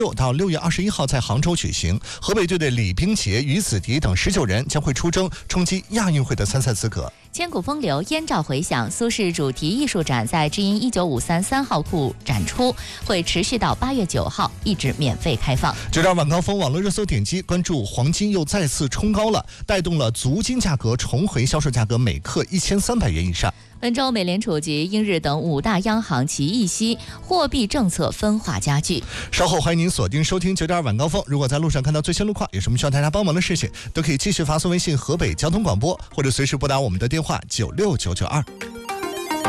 6到6月21号在杭州举行，河北队的李冰洁、于子迪等19人将会出征冲击亚运会的参赛资格。 千古风流，燕赵回响。苏轼主题艺术展在知音195333号库展出，会持续到8月9号，一直免费开放。 9点晚高峰网络热搜点击关注黄金又再次冲高了，带动了足金价格重回销售价格每克1300元以上。 本周美联储及英日等5大央行齐议息，货币政策分化加剧。 稍后欢迎您锁定收听9点晚高峰。如果在路上看到最新路况，有什么需要大家帮忙的事情，都可以继续发送微信河北交通广播，或者随时拨打我们的电话96992。